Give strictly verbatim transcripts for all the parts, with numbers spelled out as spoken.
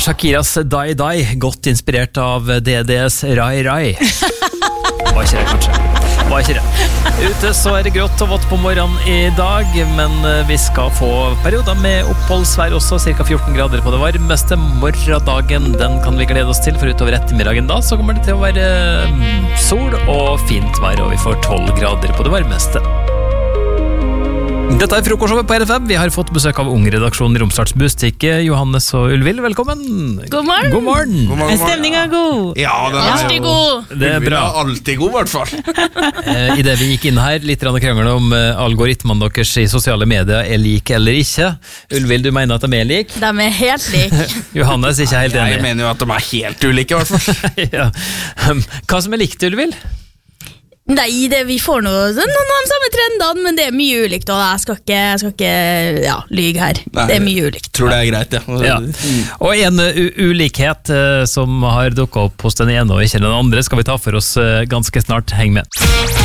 Shakiras Die Die, godt inspirert av D D's Rai Rai. Var ikke det, kanskje. Var ikke det. Ute så er det grått og vått på morgenen i dag, men vi skal få perioder med oppholdsvær også, cirka fjorten grader på det varmeste. Morgendagen, den kan vi glede oss til, for utover ettermiddagen da, så kommer det til å være sol og fint vær, og vi får tolv grader på det varmeste. Dette er frokostshowet på R F M. Vi har fått besøk av Ung-redaksjonen i Romsdals Bustikke. Johannes og Ulvild, velkommen. God morgen. God morgen. God morgen. Er stemningen god? Ja, den er alltid god. Det er bra. Ulvild er alltid god, i hvert fall. Eh, I det vi gikk inn her, litt krangel om eh, algoritmene deres i sosiale medier er like eller ikke. Ulvild, du mener at de er like? De er helt like. Johannes er ikke helt enig. Jeg mener jo at de er helt ulike, i hvert fall. Ja. Hva som er likt, Ulvild? Nei, det, vi får noe, noen av de samme trendene, men det er mye ulikt, og jeg skal ikke, jeg skal ikke ja, lyge her. Nei, det er mye ulikt. Tror det er greit, ja. Ja. Og en u ulikhet uh, som har dukket opp hos den ene og ikke den andre, skal vi ta for oss uh, ganske snart. Heng med.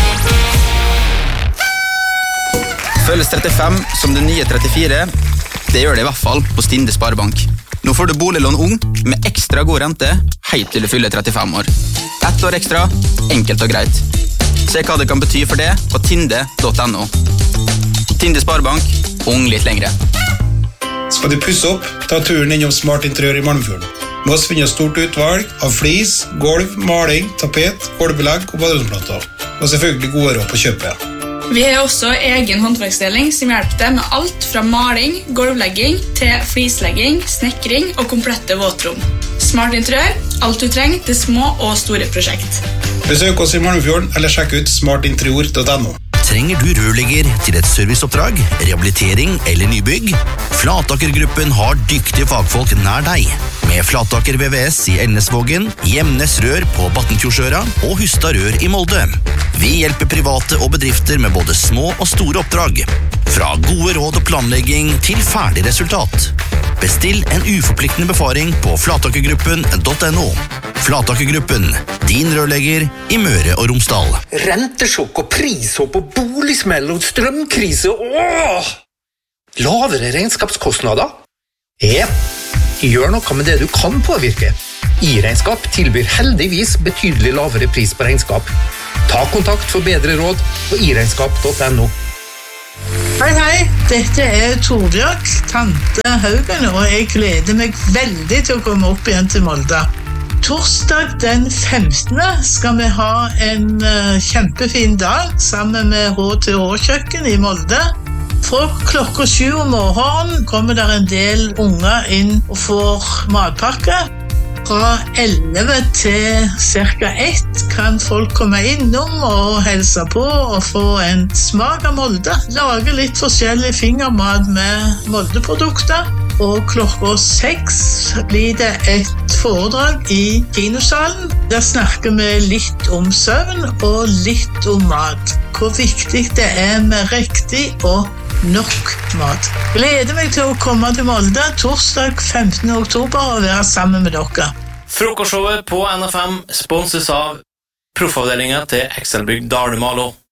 Føles trettifem som det nye trettifire. Det gjør det i hvert fall på Stinde Sparebank. Nå får du boliglån ung med ekstra god rente helt til du fyller trettifem år. Ett år ekstra, enkelt og greit. Se hva det kan bety for det på tinde punktum no. Tinde Sparebank, ung litt lengre. Skal du pusse opp, ta turen innom Smart Interiør i Malmfjorden. Med oss finner stort utvalg av flis, gulv, maling, tapet, gulvbelegg og baderomsplater. Og selvfølgelig gode råd på kjøpet. Vi har også egen håndverksdeling som hjelper deg med alt fra maling, gulvlegging til flislegging, snekring og komplette våtrom. Smart Interiør, alt du trenger til små og store prosjekt. Besøk oss i Malmfjorden eller sjekk ut smart interior punktum no. Trenger du rørlegger til et serviceoppdrag, rehabilitering eller nybygg? Flatakergruppen har dyktige fagfolk nær deg. Med Flataker V V S i Elnesvågen, Gjemnes Rør på Battenfjordsøra og Hustad Rør i Molde. Vi hjelper private og bedrifter med både små og store oppdrag. Fra gode råd og planlegging til ferdig resultat. Bestill en uforpliktende befaring på flatakergruppen punktum no. Flatakergruppen, din rørlegger i Møre og Romsdal. Rentesjokk og prishopp og boligsmell og strømkrise. Åh! Lavere regnskapskostnader? Ja, gjør noe med det du kan påvirke. I-regnskap tilbyr heldigvis betydelig lavere pris på regnskap. Ta kontakt for bedre råd på i regnskap punktum no. Hei, hei, dette er Torbjørk, tante Haugen, og jeg gleder meg veldig til å komme opp igjen til Molde. Torsdag den femtende skal vi ha en uh, kjempefin dag sammen med H to H-kjøkken i Molde. Fra klokka sju om morgenen kommer der en del unger inn og får matpakke. Fra elleve til cirka ett kan folk komme innom og helse på og få en smak av Molde. Lage litt forskjellig fingermat med Molde-produkter. Og klokka seks blir det et foredrag i kinosalen. Der snakker vi litt om søvn og litt om mat. Hvor viktig det er med riktig og nok mat. Gleder meg til å komme til Molde torsdag femtende oktober og være sammen med dere. Frokostshowet på N F M sponses av proffavdelingen til Excelbygg Dalumalo.